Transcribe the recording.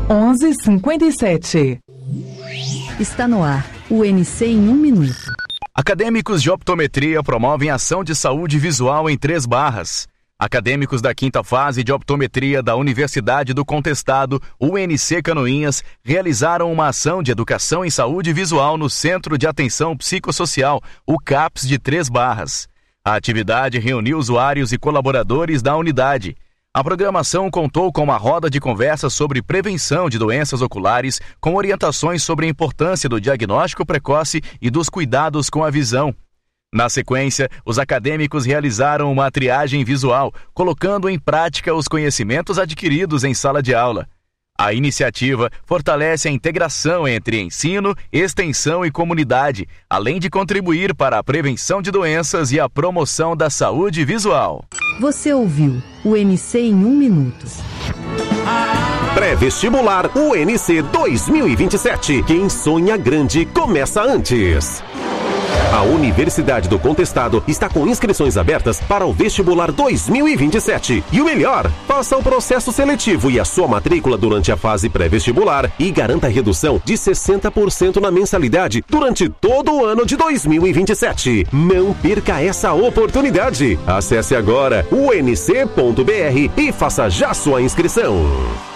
11:57. Está no ar o UNC em 1 minuto. Acadêmicos de optometria promovem ação de saúde visual em 3 Barras. Acadêmicos da 5ª fase de optometria da Universidade do Contestado, UNC Canoinhas, realizaram uma ação de educação em saúde visual no Centro de Atenção Psicossocial, o CAPS de 3 Barras. A atividade reuniu usuários e colaboradores da unidade. A programação contou com uma roda de conversa sobre prevenção de doenças oculares, com orientações sobre a importância do diagnóstico precoce e dos cuidados com a visão. Na sequência, os acadêmicos realizaram uma triagem visual, colocando em prática os conhecimentos adquiridos em sala de aula. A iniciativa fortalece a integração entre ensino, extensão e comunidade, além de contribuir para a prevenção de doenças e a promoção da saúde visual. Você ouviu o UNC em 1 minuto. Pré-vestibular UNC 2027. Quem sonha grande começa antes. A Universidade do Contestado está com inscrições abertas para o vestibular 2027. E o melhor, faça o processo seletivo e a sua matrícula durante a fase pré-vestibular e garanta redução de 60% na mensalidade durante todo o ano de 2027. Não perca essa oportunidade. Acesse agora unc.br e faça já sua inscrição.